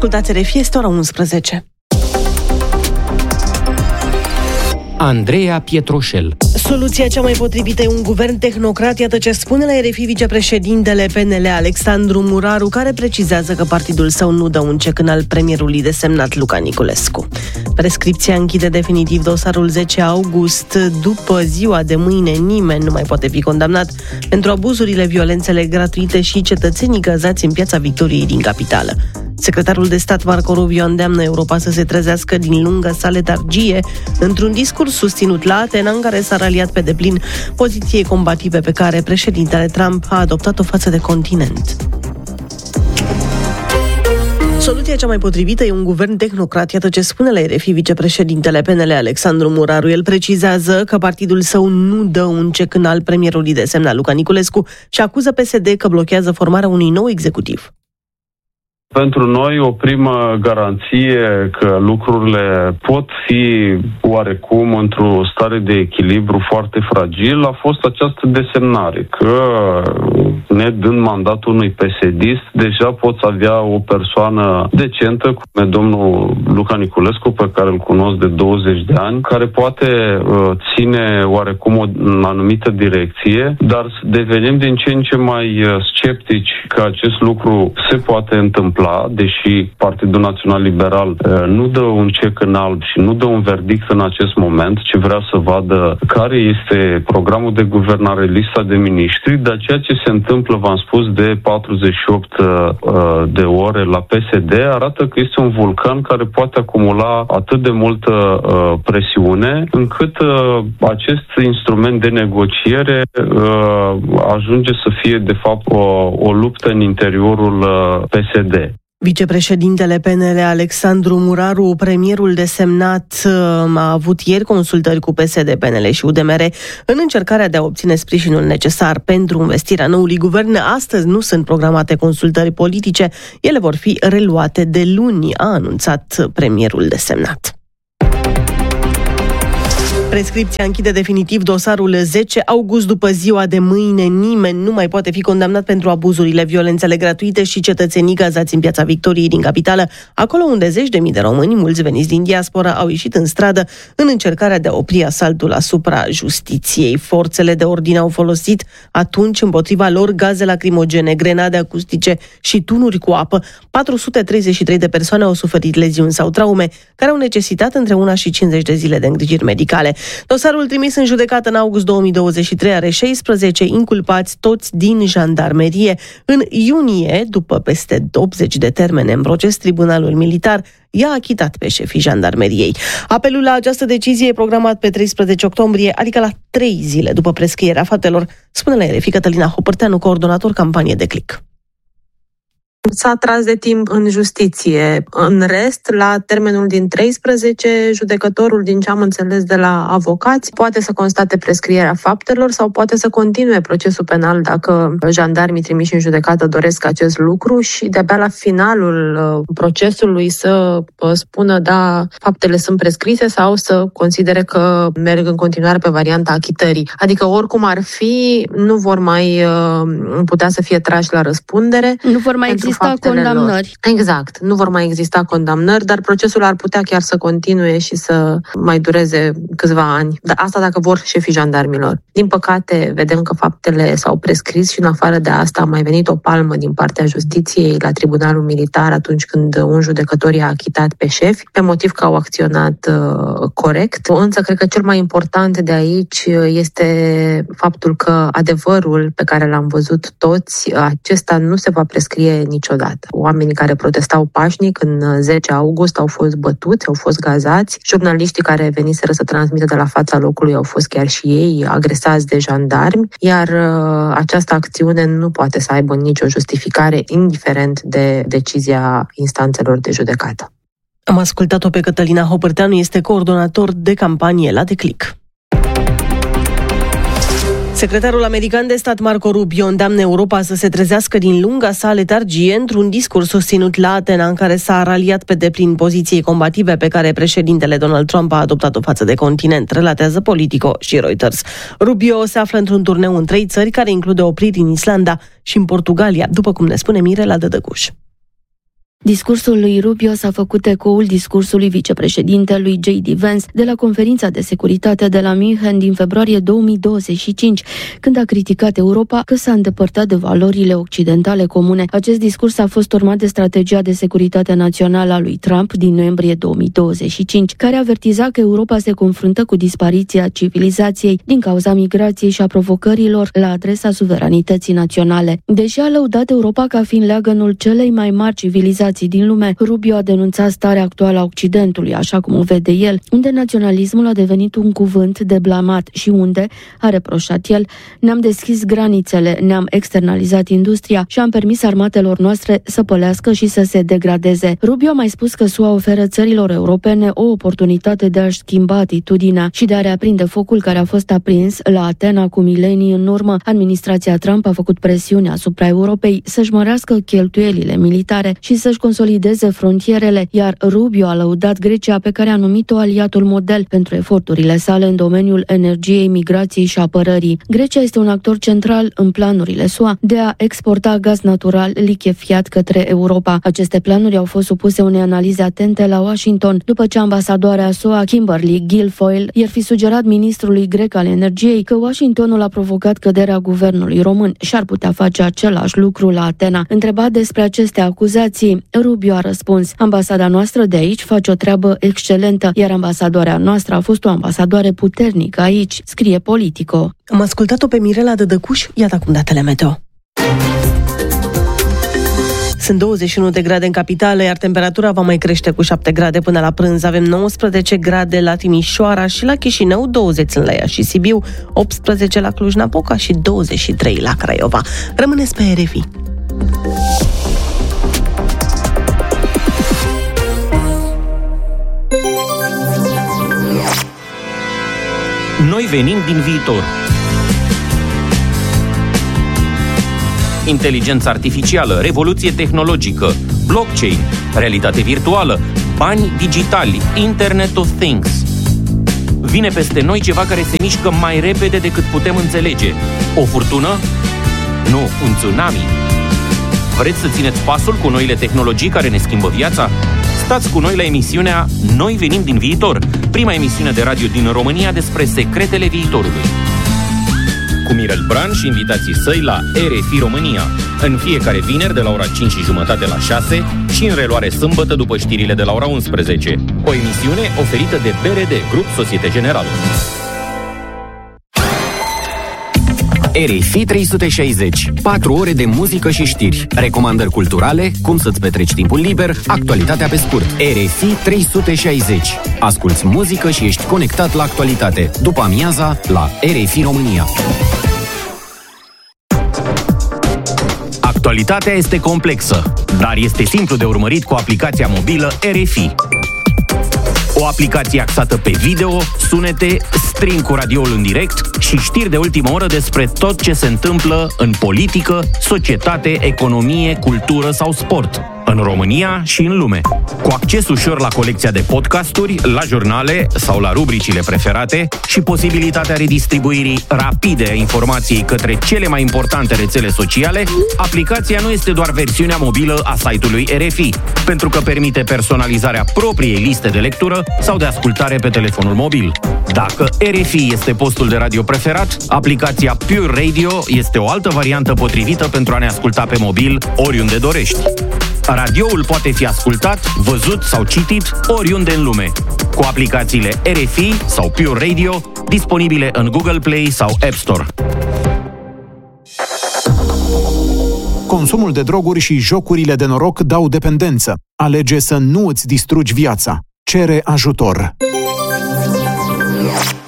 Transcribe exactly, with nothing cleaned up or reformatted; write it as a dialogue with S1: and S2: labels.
S1: Ascultați R F I, este ora unsprezece.
S2: Andreea Pietroșel.
S1: Soluția cea mai potrivită e un guvern tehnocrat, iată ce spune la R F I vicepreședintele P N L Alexandru Muraru, care precizează că partidul său nu dă un cec în al premierului desemnat Luca Niculescu. Prescripția închide definitiv dosarul zece august. După ziua de mâine, nimeni nu mai poate fi condamnat pentru abuzurile, violențele gratuite și cetățenii găzați în Piața Victoriei din capitală. Secretarul de stat Marco Rubio îndeamnă Europa să se trezească din lunga sa letargie într-un discurs susținut la Atena, în care s-a raliat pe deplin poziției combative pe care președintele Trump a adoptat-o față de continent. Soluția cea mai potrivită e un guvern tehnocrat, iată ce spune la R F I vicepreședintele P N L Alexandru Muraru. El precizează că partidul său nu dă un cec în al premierului desemnat Luca Niculescu și acuză P S D că blochează formarea unui nou executiv.
S3: Pentru noi, o primă garanție că lucrurile pot fi oarecum într-o stare de echilibru foarte fragil a fost această desemnare, că ne dând mandatul unui P S D-ist, deja poți avea o persoană decentă, cum e domnul Luca Niculescu, pe care îl cunosc de douăzeci de ani, care poate uh, ține oarecum o anumită direcție, dar devenim din ce în ce mai sceptici că acest lucru se poate întâmpla, deși Partidul Național Liberal uh, nu dă un cec în alb și nu dă un verdict în acest moment, ci vrea să vadă care este programul de guvernare, lista de miniștri, dar ceea ce se întâmplă, v-am spus, de patruzeci și opt uh, de ore la P S D arată că este un vulcan care poate acumula atât de multă uh, presiune, încât uh, acest instrument de negociere uh, ajunge să fie, de fapt, o, o luptă în interiorul uh, P S D.
S1: Vicepreședintele P N L Alexandru Muraru, premierul desemnat, a avut ieri consultări cu P S D, P N L și U D M R în încercarea de a obține sprijinul necesar pentru învestirea noului guvern. Astăzi nu sunt programate consultări politice, ele vor fi reluate de luni, a anunțat premierul desemnat. Prescripția închide definitiv dosarul zece august. După ziua de mâine, nimeni nu mai poate fi condamnat pentru abuzurile, violențele gratuite și cetățenii gazați în Piața Victoriei din capitală, acolo unde zeci de mii de români, mulți veniți din diaspora, au ieșit în stradă în încercarea de a opri asaltul asupra justiției. Forțele de ordine au folosit atunci împotriva lor gaze lacrimogene, grenade acustice și tunuri cu apă. patru sute treizeci și trei de persoane au suferit leziuni sau traume, care au necesitat între una și cincizeci de zile de îngrijiri medicale. Dosarul trimis în judecată în august două mii douăzeci și trei are șaisprezece inculpați, toți din jandarmerie. În iunie, după peste optzeci de termene în proces, Tribunalul Militar i-a achitat pe șefii jandarmeriei. Apelul la această decizie e programat pe treisprezece octombrie, adică la trei zile după prescrierea faptelor, spune la R F I Cătălina Hopărteanu, coordonator campanie de Click.
S4: S-a tras de timp în justiție. În rest, la termenul din treisprezece, judecătorul, din ce am înțeles de la avocați, poate să constate prescrierea faptelor sau poate să continue procesul penal dacă jandarmii trimiși în judecată doresc acest lucru și de-abia la finalul procesului să spună da, faptele sunt prescrise sau să considere că merg în continuare pe varianta achitării. Adică oricum ar fi, nu vor mai putea să fie trași la răspundere.
S5: Nu vor mai exista condamnări.
S4: Lor. Exact. Nu vor mai exista condamnări, dar procesul ar putea chiar să continue și să mai dureze câțiva ani. Dar asta dacă vor șefii jandarmilor. Din păcate, vedem că faptele s-au prescris și în afară de asta a mai venit o palmă din partea justiției la Tribunalul Militar atunci când un judecător i-a achitat pe șefi, pe motiv că au acționat uh, corect. Însă, cred că cel mai important de aici este faptul că adevărul pe care l-am văzut toți, acesta nu se va prescrie niciodată. Oamenii care protestau pașnic în zece august au fost bătuți, au fost gazați. Jurnaliștii care veniseră să transmită de la fața locului au fost chiar și ei agresați de jandarmi, iar uh, această acțiune nu poate să aibă nicio justificare, indiferent de decizia instanțelor de judecată.
S1: Am ascultat-o pe Cătălina Hopărteanu, este coordonator de campanie la The Click. Secretarul american de stat Marco Rubio îndeamnă Europa să se trezească din lunga sa letargie într-un discurs susținut la Atena, în care s-a raliat pe deplin poziției combative pe care președintele Donald Trump a adoptat-o față de continent, relatează Politico și Reuters. Rubio se află într-un turneu în trei țări, care include opriri în Islanda și în Portugalia, după cum ne spune Mirela Dădăcuș.
S5: Discursul lui Rubio s-a făcut ecoul discursului vicepreședintelui J D Vance de la conferința de securitate de la München din februarie două mii douăzeci și cinci, când a criticat Europa că s-a îndepărtat de valorile occidentale comune. Acest discurs a fost urmat de strategia de securitate națională a lui Trump din noiembrie două mii douăzeci și cinci, care avertiza că Europa se confruntă cu dispariția civilizației din cauza migrației și a provocărilor la adresa suveranității naționale. Deși a lăudat Europa ca fiind leagănul celei mai mari civilizații din lume, Rubio a denunțat starea actuală a Occidentului, așa cum o vede el, unde naționalismul a devenit un cuvânt de blamat și unde, a reproșat el, ne-am deschis granițele, ne-am externalizat industria și am permis armatelor noastre să pălească și să se degradeze. Rubio a mai spus că S U A oferă țărilor europene o oportunitate de a-și schimba atitudinea și de a reaprinde focul care a fost aprins la Atena cu milenii în urmă. Administrația Trump a făcut presiune asupra Europei să-și mărească cheltuielile militare și să-și consolideze frontierele, iar Rubio a lăudat Grecia, pe care a numit-o aliatul model pentru eforturile sale în domeniul energiei, migrației și apărării. Grecia este un actor central în planurile S U A de a exporta gaz natural lichefiat către Europa. Aceste planuri au fost supuse unei analize atente la Washington, după ce ambasadoarea S U A, Kimberly Guilfoyle, i-ar fi sugerat ministrului grec al energiei că Washingtonul a provocat căderea guvernului român și ar putea face același lucru la Atena. Întrebat despre aceste acuzații, Rubio a răspuns: ambasada noastră de aici face o treabă excelentă, iar ambasadoarea noastră a fost o ambasadoare puternică aici, scrie Politico.
S1: Am ascultat-o pe Mirela Dădăcuș, iată acum datele meteo. Sunt douăzeci și unu de grade în capitală, iar temperatura va mai crește cu șapte grade până la prânz. Avem nouăsprezece grade la Timișoara și la Chișinău, douăzeci în Lăia și Sibiu, optsprezece la Cluj-Napoca și douăzeci și trei la Craiova. Rămâneți pe R F I.
S2: Noi venim din viitor. Inteligență artificială, revoluție tehnologică, blockchain, realitate virtuală, bani digitali, Internet of Things. Vine peste noi ceva care se mișcă mai repede decât putem înțelege. O furtună? Nu, un tsunami. Vreți să țineți pasul cu noile tehnologii care ne schimbă viața? Stați cu noi la emisiunea Noi venim din viitor, prima emisiune de radio din România despre secretele viitorului. Cu Mirel Bran și invitații săi la R F I România, în fiecare vineri de la ora cinci și jumătate la șase și în reluare sâmbătă după știrile de la ora unsprezece. O emisiune oferită de B R D, Grup Societe Generală.
S6: R F I trei sute șaizeci. patru ore de muzică și știri, recomandări culturale, cum să-ți petreci timpul liber, actualitatea pe scurt. R F I trei sute șaizeci. Asculți muzică și ești conectat la actualitate. După amiaza, la R F I România.
S2: Actualitatea este complexă, dar este simplu de urmărit cu aplicația mobilă R F I. O aplicație axată pe video, sunete, stream cu radioul în direct și știri de ultimă oră despre tot ce se întâmplă în politică, societate, economie, cultură sau sport, în România și în lume. Cu acces ușor la colecția de podcasturi, la jurnale sau la rubricile preferate și posibilitatea redistribuirii rapide a informației către cele mai importante rețele sociale, aplicația nu este doar versiunea mobilă a site-ului R F I, pentru că permite personalizarea propriei liste de lectură sau de ascultare pe telefonul mobil. Dacă R F I este postul de radio preferat, aplicația Pure Radio este o altă variantă potrivită pentru a ne asculta pe mobil oriunde dorești. Radioul poate fi ascultat, văzut sau citit oriunde în lume, cu aplicațiile R F I sau Pure Radio, disponibile în Google Play sau App Store.
S7: Consumul de droguri și jocurile de noroc dau dependență. Alege să nu îți distrugi viața. Cere ajutor.